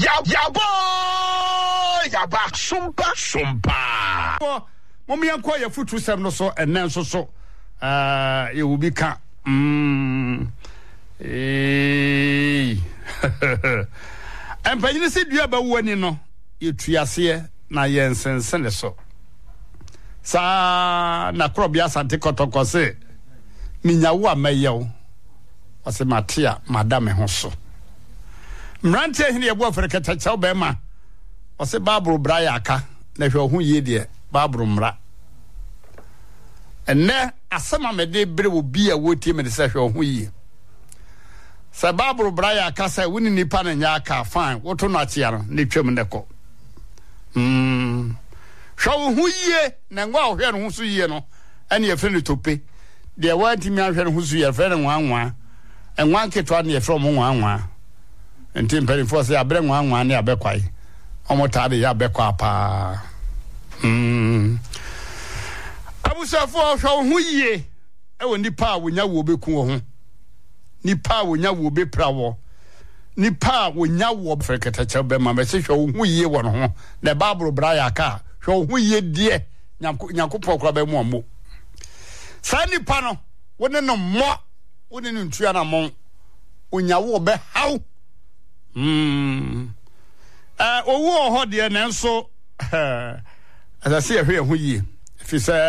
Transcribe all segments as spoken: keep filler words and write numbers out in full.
Yabo Yaba Sumpa Sumpa Mommy and Quaya foot to seven or so and then so so uh it will become mm eh and Pagina said you about when you know you triasia na yens and send so sa na crobia sante kotoko se minyawo amayew ose matia madame hoso mrante hene yebo afrika tachaw be ma ose babro braya aka na hwe ho ye de babro mra enne asema mede bere obi a wotie me de se hwe ho ye se babro braya aka se woni nipa na nya aka fine woto no achia no ne twam ne ko mm hwe ho ye na ngwa hwe no ho so ye no ene ye fre ne tope de wanti mi ahwe no ho so ye fre ne nwanwa enwa nketwa ne ye fre mo nwanwa enti mperi force ya bre nwanwa ne abekwai omotade ya bekwa pa mm abusafo hwe ho ye e woni pa wonya wo beku wo ho ni pa wonya wo beprawo ni pa wonya wo freketacha be ma me se hwe ho ye wo no ho na bible braya ka hwe ho ye die nyankopɔ kora be mu ammo sa ni pa no woni no mo woni no ntua na mo onya wo be haw mm eh owo ho de na nso asase ehwe ho yi fi se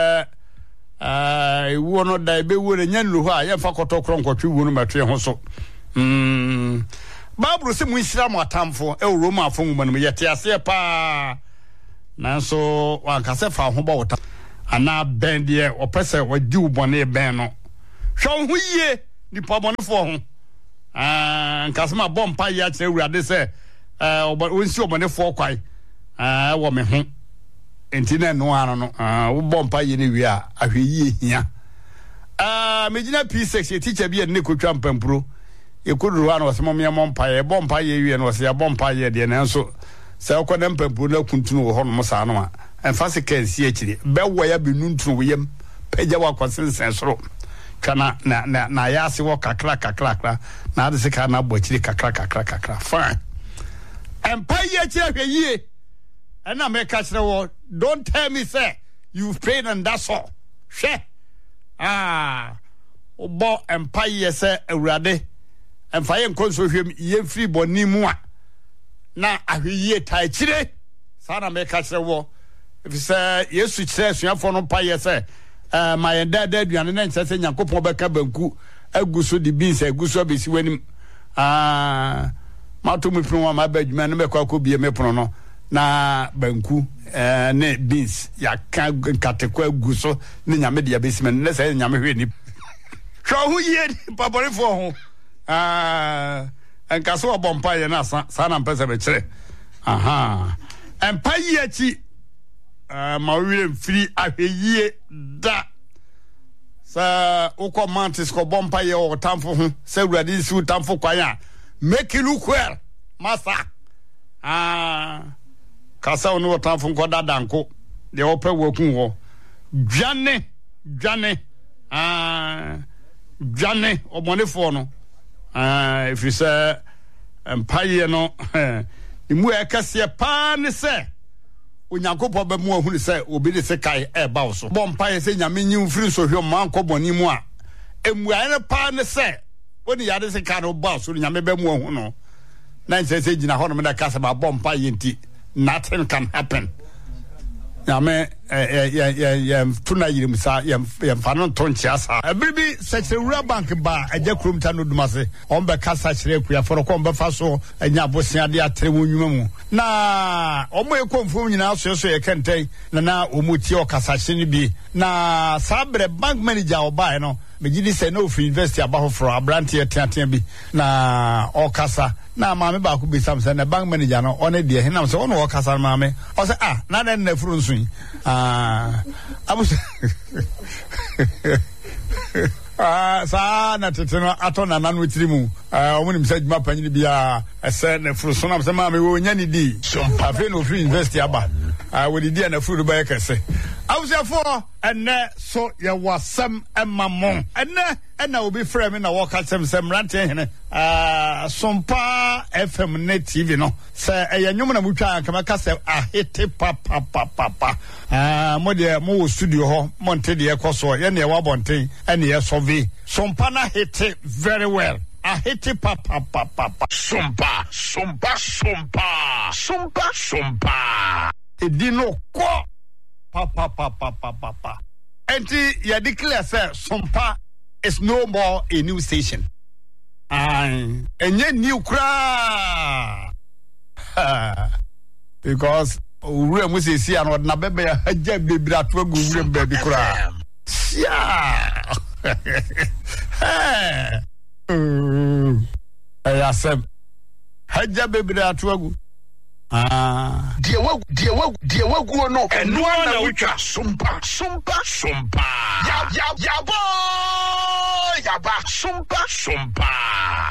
eh wo no da be wo nya nlu ho a ye fa kotokro nkotwe wo no matwe ho so mm babru se mu nsira mo atamfo e roma afo nwuma no ye te ase pa na so wan ka se fa ho ba wota ana ben de opese wadi ubone ben no hwe ho yie ni pabonefo ho ah nkasema bompa ya kire urade se eh onsi obonefo kwai ah wo me ho enti na no ano no ah wo bompa ye ni wi a ahwe yie hia ah megina P six ye teacher bi ne kotwa mpampuro ye koduru ano se momye mompa ye bompa ye wi no se ya bompa ye de na nso se okoda mpampuro na kuntunu wo ho no sa no a emfa se kansi akire be wo ya be nuntunu wo yam pagya wa kwasensen soro kana na na na ya se wo kakra kakra kakra na ade se ka na bochiri kakra kakra kakra fine empa ye akire hwe yie and I make catch the word. Don't tell me, say, you've paid and that's all. She. Ah. Obo empire, say, a rade. And fire and console him, ye free boni moi. Now, I will ye tai chile. Sana make catch the word. If you say, yes, which says, you have for no pie, say, uh, my dad, dead, and then says, and Yanko Beka Banku, a guso de beans, a guso be when him. Ah. Matumi from my bed, man, make a could be a meprono. Na banku eh ne beans ya ka katekwa guso ne nyame dia basement ne say nyame hwe ni hwo ho ye papore fo ho ah enkaso obompa ye na sa sa na mpesa be kire aha empa ye chi ah ma wi free ahweye da sa ukọ mantis ko bompa ye o tamfo ho sa urade si tamfo kwan a make it look well masa ah kasa ono tamfo nkoda danko de ope wokun ho dwane dwane ah dwane obonefo no ah if you say empire no imu ekase pa ne se onyankopɔ ba mu ahunu se obi de se kai e ba wo so bompa se nyame nyi mfiri so hwe man ko boni mu a emu ane pa ne se oni yade se ka no ba so nyame ba mu ahunu na nse se gina ho no me da kasa ba bompa yenti nothing can happen. Yame eh eh eh tuna yirim sa yam fanon tonchiasa. Bibi such a real bank ba eje krum ta no dumase. On be kasa kire kuya for ko be fa so anya bosia de atre wonwuma mu. Na omo e konfom nyina so so ye kentai na na omuti o kasa kire bi. Na sabre bank manager oba no megidi se no free university aba for abrantie tiatia bi na o kasa na maame ba ko be samse na bank manager no one de hinam se ono o kasa maame o se ah na na na furu nsun ah abu ah sa na teteno ato na nanu tirimu ah omo nim se djuma panyi bia ese na furu so na se maame wo nya ni di so afi no free university aba ah wo di di na furu ba yakese Awusefo ene so ye wasem emamon ene ena obi frame na waka sem sem rante hene ah sompa F M net T V no se eye nwom na mutwa anka maka se ahete papa papa papa ah mo de mo studio ho monte de ekoso ye na e wa bonten ene ye sove sompa na hete very well. Ahete papa papa papa sompa sompa sompa sompa sompa edino ko papa papa papa papa enti ya declare say sompa is no more a new station and enye new kra because ure mu se si an na bebe ya haja bebira to agu ure bebi kra yeah eh ayasem haja bebira to agu ah die wagu die wagu die wagu no eno na wutwa sompa sompa sompa ya ya ya bo ya ba sompa sompa